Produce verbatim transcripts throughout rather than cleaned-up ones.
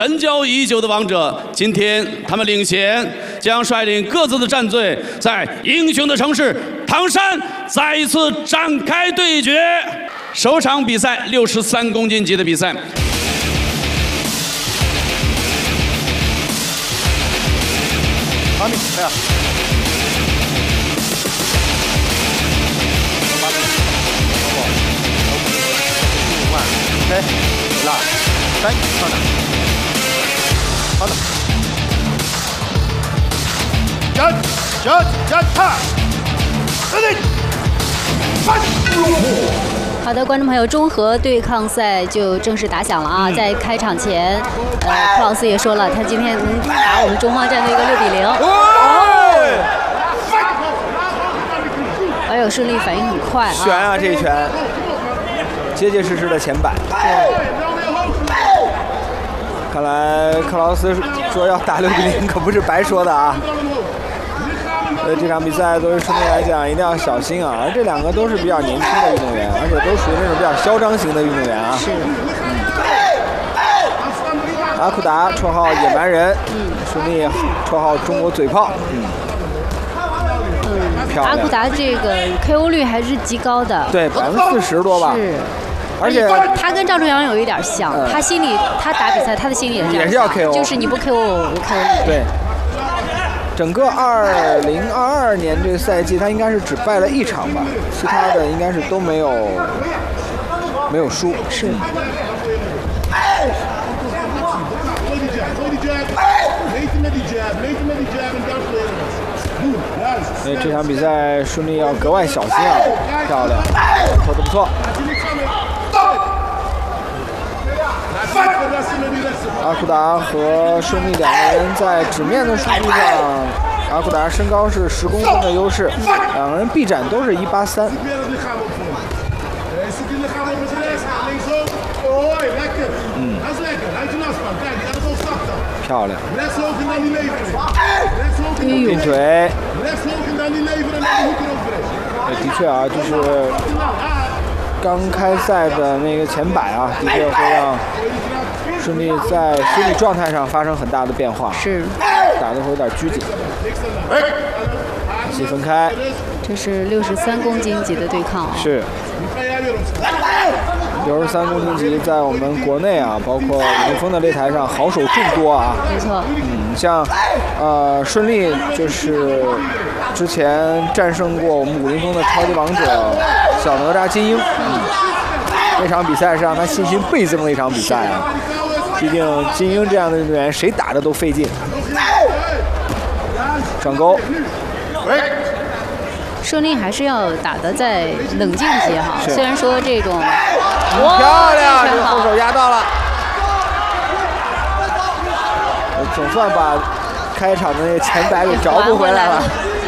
深交已久的王者，今天他们领衔，将率领各自的战队，在英雄的城市唐山再一次展开对决。首场比赛六十三公斤级的比赛。 好，你来啊！OK， 拉，三，上哪？好的。站，站，站，踏。ready， fight。 好的，观众朋友，中和对抗赛就正式打响了啊！嗯、在开场前，呃，克劳斯也说了，他今天能打我们中方战队一个六比零。哦！哎呦，顺利反应很快啊！ 悬啊，这一拳，结结实实的前摆。看来克劳斯说要打六比零，可不是白说的啊。所以这场比赛对于顺利来讲一定要小心啊！而这两个都是比较年轻的运动员，而且都属于那种比较嚣张型的运动员啊。 是。 嗯。阿库达，绰号野蛮人。嗯。顺利，绰号中国嘴炮。嗯。 嗯。漂亮。阿库达这个 K O 率还是极高的。 对，百分之四十多吧。 是。 而且他跟赵忠阳有一点像，嗯、他心里他打比赛，他的心里也是这样， 也是要 K O， 就是你不 K O 我，我 K O 你。 对。整个二零二二年这个赛季，他应该是只败了一场吧，其他的应该是都没有没有输。 是。 所以这场比赛顺利要格外小心啊！漂亮，投得不错。阿库达和顺利两个人在纸面的数据上，阿库达身高是十公分的优势，两个人臂展都是一八三。嗯，漂亮。并腿。的确啊，就是刚开赛的那个前摆啊，的确会让顺利在心理状态上发生很大的变化， 是打得会有点拘谨。细分开， 这是六十三公斤级的对抗啊。 是。六十三公斤级在我们国内啊，包括武林风的擂台上，好手众多啊。 没错。 嗯，像呃顺利就是之前战胜过我们武林风的超级王者小哪吒金鹰。嗯，那场比赛是让他信心倍增的一场比赛啊。毕竟金鹰这样的运动员，谁打的都费劲。上钩。 顺利还是要打得再冷静一些哈，虽然说这种， 漂亮，这个后手压到了，总算把开场的那个前摆给找补回来了。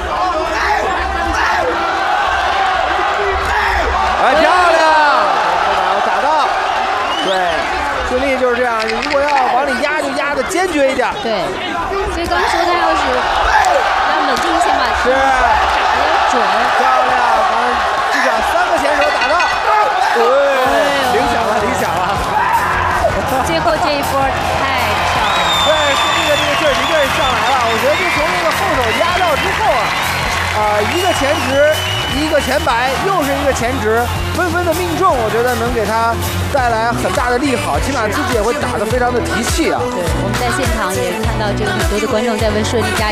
哎，漂亮，打到，对，顺利就是这样，如果要往里压，就压的坚决一点。 对，所以刚说他要是要冷静一些嘛， 是。准，漂亮！反正至少三个前手打到，对，铃响了，铃响了。 最后这一波太漂亮了。 对，顺利的这个劲儿的确是上来了。我觉得就从那个后手压到之后啊，啊、呃，一个前直，一个前摆，又是一个前直，纷纷的命中，我觉得能给他带来很大的利好，起码自己也会打得非常的提气啊。 对，我们在现场也看到这个很多的观众在为顺利加油。